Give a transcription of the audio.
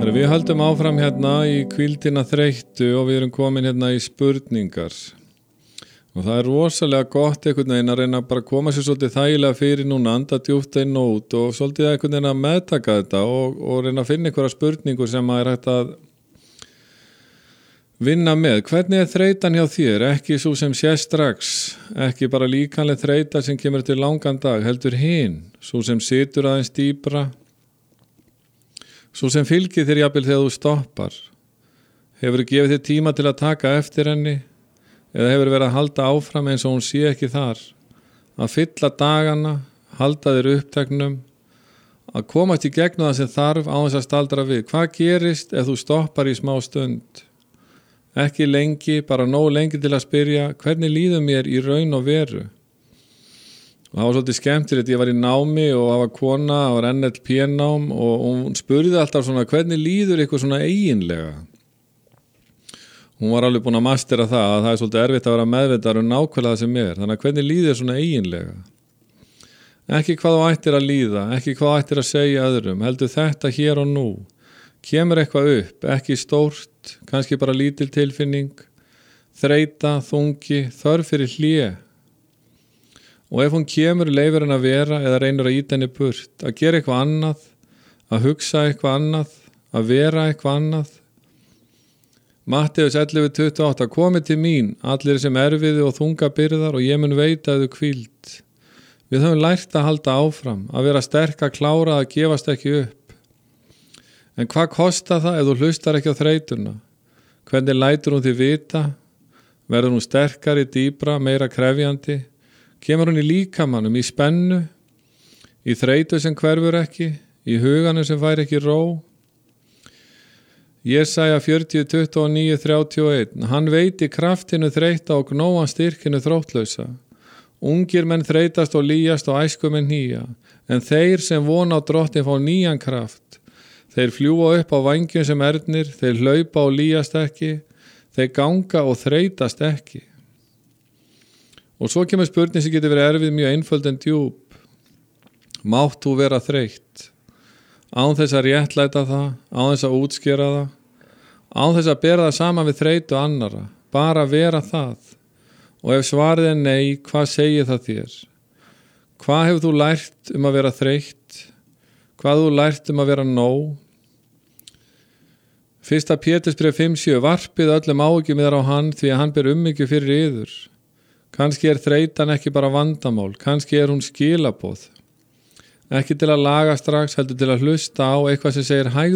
Við höldum áfram hérna í hvíldina þreyttu og við erum komin hérna í spurningar. Og það rosalega gott einhvern veginn að reyna bara að koma sér svolítið þægilega fyrir núna, anda djúpt inn og út og svolítið einhvern veginn að meðtaka þetta og reyna að finna einhverja spurningu sem að hægt að vinna með. Hvernig þreytan hjá þér? Ekki svo sem sést strax, ekki bara líkanleg þreyta sem kemur til langan dag, heldur hin, svo sem situr aðeins dýpra, svo sem fylgir þér jafnvel þegar þú stoppar. Hefur gefið þér tíma til að taka eftir henni eða hefur verið að halda áfram eins og hún sé ekki þar, að fylla dagana, halda þér uppteknum, að komast í gegnum það sem þarf á þess að staldra við. Hvað gerist ef þú stoppar í smá stund? Ekki lengi, bara nóg lengi til að spyrja hvernig líður mér í raun og veru. Og það var svolítið skemmtilegt, ég var í námi og það var kona, það var NLP-nám og hún spurði alltaf svona hvernig líður ykkur svona eiginlega. Hún var alveg búin að mastera það að það svolítið erfitt að vera meðvitaður nákvæmlega það sem þannig að hvernig líður svona eiginlega. Ekki hvað þú ættir að líða, ekki hvað þú ættir að segja öðrum, heldur þetta hér og nú. Kemur eitthvað upp, ekki stórt, kannski bara lítil tilfinning, þreyta, þungi, þörf fyrir hlé. Og ef hún kemur, leyfir henni að vera eða reynir að ýta henni burt, að gera eitthvað annað, að hugsa eitthvað annað, að vera eitthvað annað. Matteus 11:28, komið til mín, allir sem erfiði og þunga byrðar og ég mun veita þau hvíld. Við höfum lært að halda áfram, að vera sterk, að klára, að gefast ekki upp. En hvað kostar það ef þú hlustar ekki á þreytuna? Hvernig lætur hún þig vita? Verður hún sterkari, dýpra, meira krefjandi? Kemur hún í líkamanum, í spennu? Í þreytu sem hverfur ekki? Í huganum sem fær ekki ró? Jesaja 40:29-31. Hann veiti kraftinu þreyta og gnóan styrkinu þróttlausa. Ungir menn þreytast og lýjast og æskumenn hýja, en þeir sem vona á Drottinn fá nýjan kraft. Þeir fljúa upp á vængjum sem ernir, þeir hlaupa og lýjast ekki, þeir ganga og þreytast ekki. Og svo kemur spurning sem getur verið erfið mjög einföld en djúp. Mátt þú vera þreytt? Án þess að réttlæta það, án þess að útskýra það, án þess að bera það saman við þreytu annarra, bara vera það. Og ef svarið nei, hvað segir það þér? Hvað hefur þú lært að vera þreytt? Hvað þú lært að vera nóg? 1. Pétursbréf 5:7 Varpið öllum áhyggjum yðar á hann því að hann ber umhyggju fyrir yður. Kannski þreytan ekki bara vandamál, kannski hún skilaboð. Ekki til að laga strax, heldur til að hlusta á eitthvað sem segir hægðu